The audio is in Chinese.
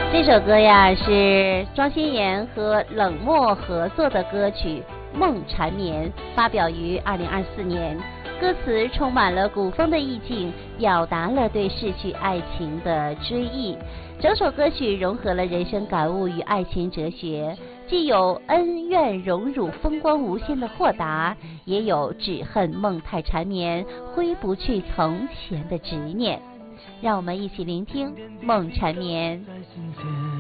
这首歌呀是庄心妍和冷漠合作的歌曲《梦缠绵》，发表于2024年。歌词充满了古风的意境，表达了对逝去爱情的追忆。整首歌曲融合了人生感悟与爱情哲学，既有恩怨荣辱风光无限的豁达，也有只恨梦太缠绵挥不去从前的执念。让我们一起聆听《梦缠绵》。